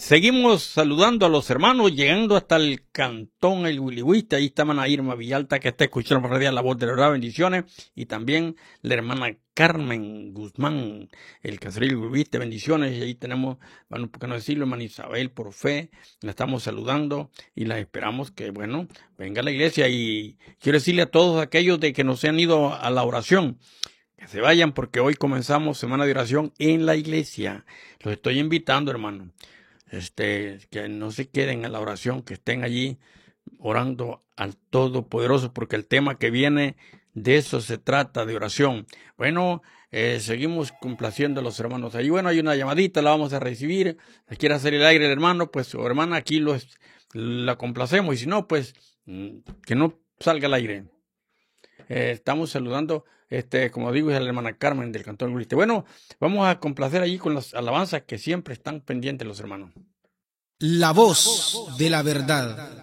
Seguimos saludando a los hermanos, llegando hasta el Cantón El Huilihuiste. Ahí está hermana Irma Villalta, que está escuchando por radio La Voz de la Verdad, bendiciones. Y también la hermana Carmen Guzmán, el Caserío El Huilihuiste, bendiciones. Y ahí tenemos, bueno, por qué no decirlo, hermana Isabel, por fe, la estamos saludando y la esperamos que, bueno, venga a la iglesia. Y quiero decirle a todos aquellos de que no se han ido a la oración, que se vayan, porque hoy comenzamos semana de oración en la iglesia. Los estoy invitando, hermano. Que no se queden en la oración, que estén allí orando al Todopoderoso, porque el tema que viene, de eso se trata, de oración. Bueno, seguimos complaciendo a los hermanos. Ahí, bueno, hay una llamadita, la vamos a recibir. Si quiere hacer el aire el hermano, pues, o hermana, aquí la complacemos. Y si no, pues, que no salga al aire. Estamos saludando, como digo, es la hermana Carmen del Cantón Huilihuiste. Bueno, vamos a complacer allí con las alabanzas que siempre están pendientes los hermanos. La voz de la verdad.